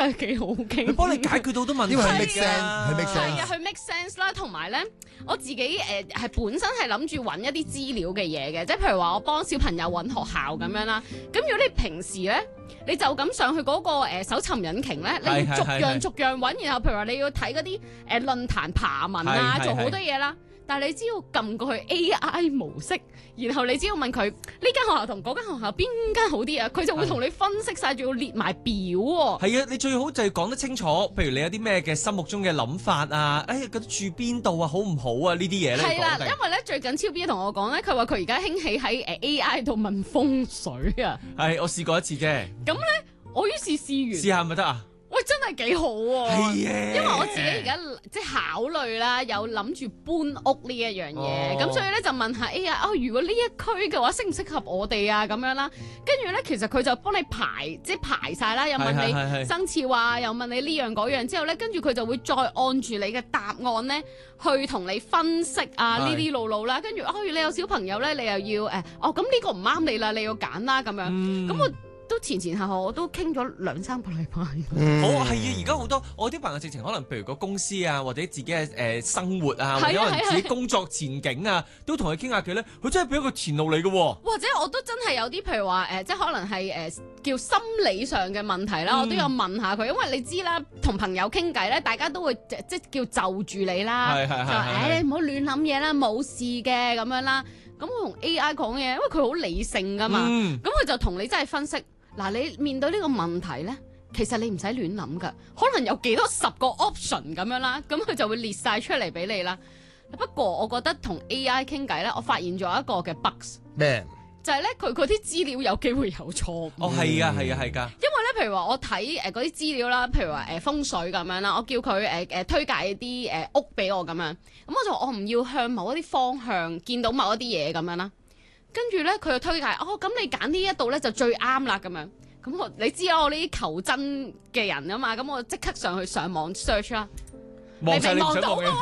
係幾好傾。 佢幫你解決到好多問題， 因為佢 make sense，佢 make 係 sense 啊，佢 make sense 啦，同埋咧，我自己係本身係諗住揾一啲資料嘅嘢嘅，即係譬如話我幫小朋友揾學校咁樣啦。咁如果你平時咧，你就咁上去嗰個搜尋引擎咧，你要逐樣揾，然後譬如話你要睇嗰啲論壇爬文啊，做好多嘢啦。但係你只要撳過去 AI 模式，然後你只要問佢呢間學校同嗰間學校邊間好啲啊，佢就會同你分析晒，仲要列埋表喎。 係啊，你最好就係講得清楚，譬如你有啲咩嘅心目中嘅諗法啊，覺得住邊度啊，好唔好啊？呢啲嘢咧， 係啦，因為咧最近超 B 同我講咧，佢話佢而家興起喺AI 度問風水啊。 係，我試過一次啫。 咁咧，我於是試完， 試下咪得啊？ 喂，真係幾好喎！ 係啊， 因為我自己而家即係考慮啦，有諗住搬屋呢一樣嘢，咁所以咧就問下 AI 如果呢一區嘅話適唔適合我哋啊咁樣啦。跟住咧，其實佢就幫你排晒啦，又問你生肖啊，又問你呢樣嗰樣之後咧，跟住佢就會再按住你嘅答案咧，去同你分析啊呢啲路啦。跟住你有小朋友咧，你又要咁呢個唔啱你啦，你要揀啦咁樣。咁我都前後後我都傾咗2-3個禮拜。 好係啊！而家好多我啲朋友直情可能譬如個公司啊，或者自己嘅生活啊，或者可能自己工作前景啊，都同佢傾下偈咧，佢真係俾一個前路你嘅喎。 或者我都真係有啲譬如話即係可能係叫心理上嘅問題啦，我都有問下佢，因為你知啦，同朋友傾偈咧，大家都會即係叫就住你啦，就話你唔好亂諗嘢啦，冇事嘅咁樣啦。咁我同 AI 講嘢，因為佢好理性噶嘛，咁佢就同你真係分析。嗱，你面對呢個問題咧，其實你唔使亂諗噶，可能有幾多10個 option 咁樣啦，咁佢就會列晒出嚟俾你啦。不過我覺得同 AI 傾偈咧，我發現咗一個嘅 bugs 咩？ 就係咧佢嗰啲資料有機會有錯誤。 哦，係啊，係㗎。 因為咧，譬如話我睇嗰啲資料啦，譬如話風水咁樣啦，我叫佢推介啲屋俾我咁樣，咁我唔要向某一啲方向見到某一啲嘢咁樣啦。跟住咧，佢就推介咁你揀呢一度咧就最啱啦咁樣。咁你知我呢啲求真嘅人啊嘛，咁我即刻上網 search 啦， 望晒你望到嘅。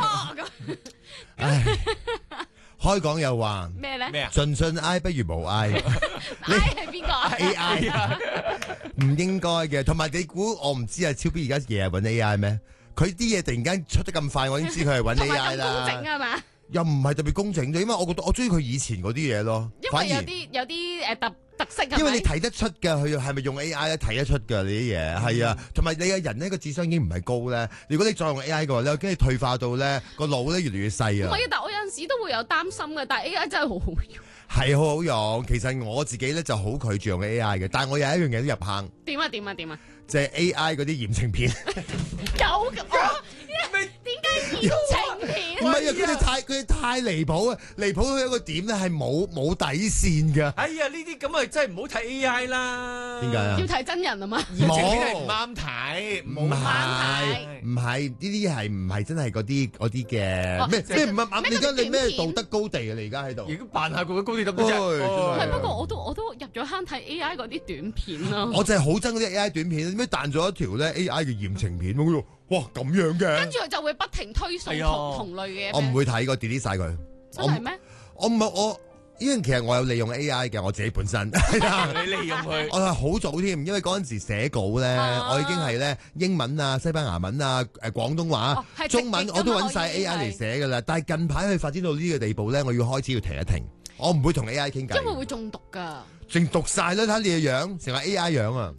開講又話咩咧？ 咩啊？ 盡信 I 不如無 I。 I 係邊個啊 AI 唔應該嘅，同埋你估我唔知啊？超 B 而家日日揾 AI 咩？佢啲嘢突然間出得咁快，我已經知佢係揾 AI 啦。 工整啊嘛？ 又唔係特別工整啫，因為我覺得我中意佢以前嗰啲嘢咯。 因為有啲特色。 因為你睇得出㗎，佢係咪用 AI 咧睇得出㗎？你啲嘢係啊，同埋你嘅人呢個智商已經唔係高咧。如果你再用 AI 嘅話咧，跟住退化到咧個腦咧越嚟越細啊。 唔係，但我有陣時都會有擔心嘅，但係 AI 真係好好用。 係好好用，其實我自己咧就好拒絕用 AI 嘅，但係我有一樣嘢都入坑。點啊？就係 AI 嗰啲言情片。 有嘅。點解言情片？ 唔係啊！佢哋太離譜啊！離譜到一個點咧，係冇底線㗎。 哎呀，呢啲咁啊，真係唔好睇 AI 啦。 點解啊？ 要睇真人啊嘛。 言情片係唔啱睇， 唔係呢啲係唔係真係嗰啲嘅咩？即係唔啱？你而家你咩道德高地啊？你而家喺度？ 而家扮下個高地得唔得啫？ 係不過我都入咗坑睇 AI 嗰啲短片啦。 我就係好憎嗰啲 AI 短片，點解彈咗一條咧 AI 嘅言情片咁？哇咁樣嘅， 跟住佢就會不停推送同類嘅嘢。 我唔會睇個 delete 晒佢。 真係咩？ 我唔係我，因為其實我有利用 AI 嘅，我自己本身。 你利用佢， 我係好早添，因為嗰陣時寫稿咧，我已經係咧英文啊、西班牙文啊、廣東話、中文我都揾晒 AI 嚟寫噶啦。但係近排佢發展到呢個地步咧，我要開始要停一停。我唔會同 AI 傾偈， 因為會中毒㗎。 淨讀晒啦，睇你嘅樣，成個 AI 樣啊！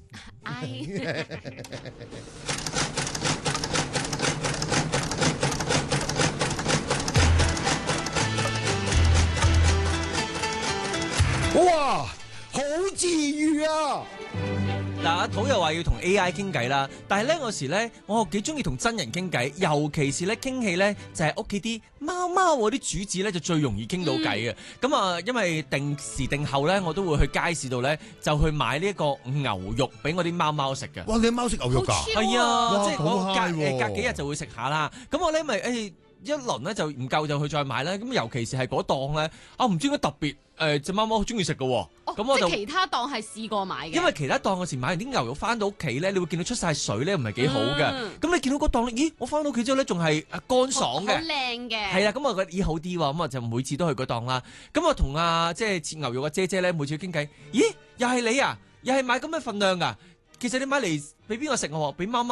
哇，好治癒啊！ 嗱，阿土又話要同 AI 傾偈啦，但係咧有時咧，我幾中意同真人傾偈，尤其是咧傾起咧就係屋企啲貓貓嗰啲主子咧就最容易傾到偈嘅。咁啊，因為定時定候咧，我都會去街市度咧就去買呢一個牛肉俾我啲貓貓食嘅。 哇，你貓食牛肉㗎？ 係啊，即係我隔幾日就會食下啦。咁我咧咪一輪咧就唔夠就去再買啦。咁尤其是係嗰檔咧，唔知點解特別隻貓貓好中意食嘅喎。咁我就即係其他檔係試過買嘅。 因為其他檔嗰時買完啲牛肉翻到屋企咧，你會見到出晒水咧，唔係幾好嘅。咁你見到嗰檔咧，咦？我翻到屋企之後咧，仲係乾爽嘅， 好靚嘅。 係啦，咁我覺得咦好啲喎，咁我就每次都去嗰檔啦。咁我同即係切牛肉嘅姐姐咧，每次傾偈，咦？又係你啊？又係買咁嘅份量㗎？其實你買嚟俾邊個食我？俾貓貓。